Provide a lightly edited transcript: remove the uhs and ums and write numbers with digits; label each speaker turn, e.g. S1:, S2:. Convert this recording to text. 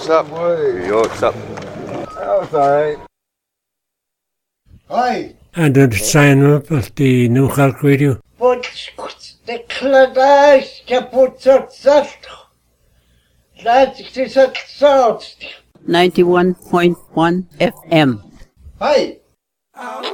S1: what's up? Yo, what's up?
S2: That was alright. Hi.
S3: And the sign up of the New Cork Radio.
S2: But the Cladash Caputzat. That's the salt.
S4: 91.1 FM.
S2: Hi.